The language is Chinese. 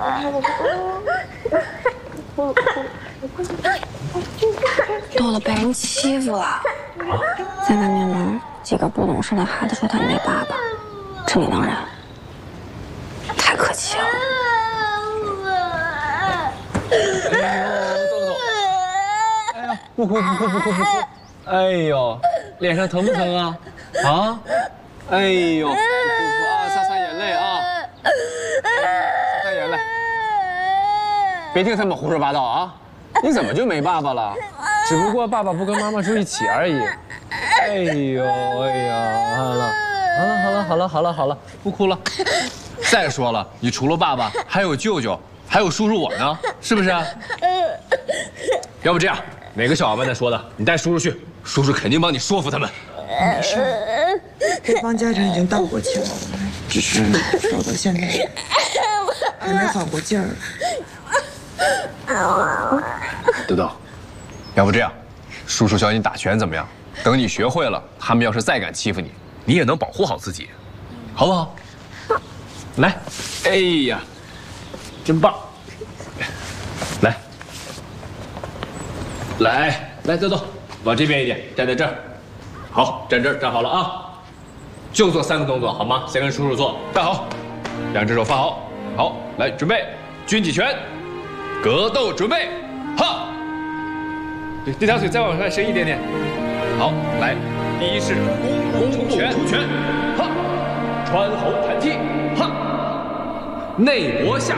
豆豆被人欺负了，在外面呢，几个不懂事的孩子说他没爸爸，这理当然，太可气了。 豆豆，哎呀，不哭！哎呦，脸上疼不疼啊？啊？哎呦，不哭啊，擦眼泪啊，擦眼泪，别听他们胡说八道啊！你怎么就没爸爸了？只不过爸爸不跟妈妈住一起而已。哎呦，哎呀，好了，不哭了。再说了，你除了爸爸，还有舅舅，还有叔叔我呢，是不是？要不这样，哪个小伙伴在说的，你带叔叔去，叔叔肯定帮你说服他们。 没事，对方家长已经道过歉了，只是豆豆现在还没缓过劲儿。 豆豆，要不这样，叔叔教你打拳怎么样？等你学会了，他们要是再敢欺负你，你也能保护好自己，好不好？来，哎呀，真棒！来，豆豆，往这边一点，站在这儿。好，站这儿，站好了啊！就做3个动作，好吗？先跟叔叔做，站好，两只手放好。好，来，准备，军体拳，格斗，准备，哈！对，这条腿再往上伸一点点。好，来，第一式弓步出拳，哈，穿喉弹踢，哈，内搏下。